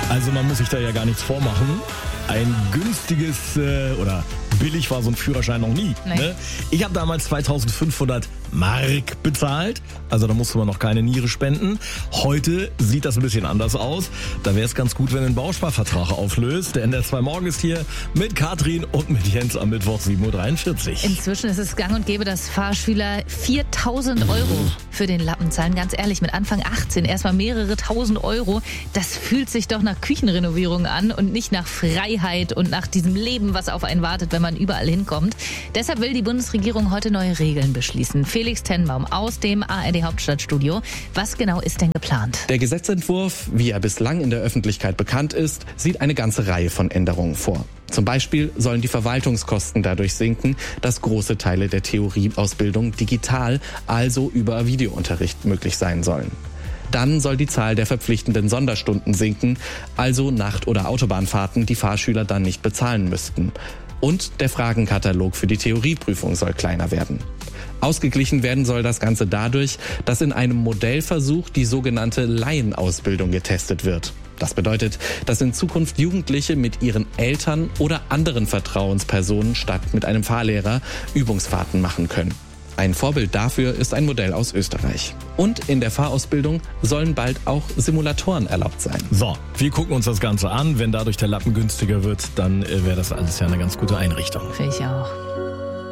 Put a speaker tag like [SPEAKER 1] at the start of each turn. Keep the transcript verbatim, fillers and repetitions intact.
[SPEAKER 1] Also man muss sich da ja gar nichts vormachen. Ein günstiges äh, oder billig war so ein Führerschein noch nie.
[SPEAKER 2] Nee.
[SPEAKER 1] Ne? Ich habe damals zweitausendfünfhundert Mark bezahlt. Also da musste man noch keine Niere spenden. Heute sieht das ein bisschen anders aus. Da wäre es ganz gut, wenn ein Bausparvertrag auflöst. Der N D R zwei Morgen ist hier mit Katrin und mit Jens am Mittwoch sieben Uhr dreiundvierzig.
[SPEAKER 2] Inzwischen ist es gang und gäbe, dass Fahrschüler viertausend Euro für den Lappen zahlen. Ganz ehrlich, mit Anfang achtzehn erstmal mehrere tausend Euro. Das fühlt sich doch nach Küchenrenovierung an und nicht nach Freiheit und nach diesem Leben, was auf einen wartet, wenn man überall hinkommt. Deshalb will die Bundesregierung heute neue Regeln beschließen. Felix Tenbaum aus dem A R D Hauptstadtstudio. Was genau ist denn geplant?
[SPEAKER 3] Der Gesetzentwurf, wie er bislang in der Öffentlichkeit bekannt ist, sieht eine ganze Reihe von Änderungen vor. Zum Beispiel sollen die Verwaltungskosten dadurch sinken, dass große Teile der Theorieausbildung digital, also über Videounterricht möglich sein sollen. Dann soll die Zahl der verpflichtenden Sonderstunden sinken, also Nacht- oder Autobahnfahrten, die Fahrschüler dann nicht bezahlen müssten. Und der Fragenkatalog für die Theorieprüfung soll kleiner werden. Ausgeglichen werden soll das Ganze dadurch, dass in einem Modellversuch die sogenannte Laienausbildung getestet wird. Das bedeutet, dass in Zukunft Jugendliche mit ihren Eltern oder anderen Vertrauenspersonen statt mit einem Fahrlehrer Übungsfahrten machen können. Ein Vorbild dafür ist ein Modell aus Österreich. Und in der Fahrausbildung sollen bald auch Simulatoren erlaubt sein.
[SPEAKER 1] So, wir gucken uns das Ganze an. Wenn dadurch der Lappen günstiger wird, dann äh, wäre das alles ja eine ganz gute Einrichtung.
[SPEAKER 2] Finde ich auch.